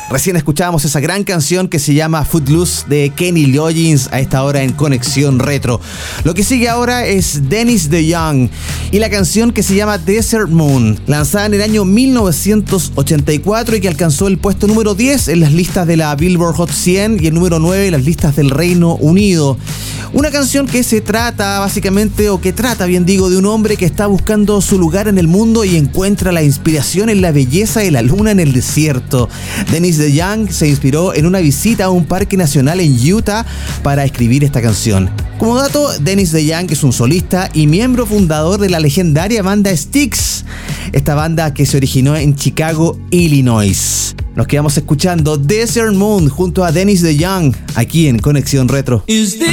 Recién escuchábamos esa gran canción que se llama Footloose de Kenny Loggins a esta hora en Conexión Retro. Lo que sigue ahora es Dennis DeYoung y la canción que se llama Desert Moon, lanzada en el año 1984 y que alcanzó el puesto número 10 en las listas de la Billboard Hot 100 y el número 9 en las listas del Reino Unido. Una canción que se trata básicamente, o que trata bien digo, de un hombre que está buscando su lugar en el mundo y encuentra la inspiración en la belleza de la luna en el desierto. Dennis DeYoung se inspiró en una visita a un parque nacional en Utah para escribir esta canción. Como dato, Dennis DeYoung es un solista y miembro fundador de la legendaria banda Styx, esta banda que se originó en Chicago, Illinois. Nos quedamos escuchando Desert Moon junto a Dennis DeYoung aquí en Conexión Retro. Is this